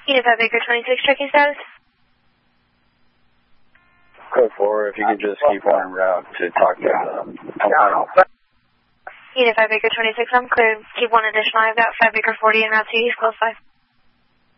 Unit 5 Baker 26, checking status. Code 4, if you could just keep on en route to talk to Unit 5 Baker 26, I'm clear. Keep one additional. I've got 5 Baker 40 en route to East Coast 5.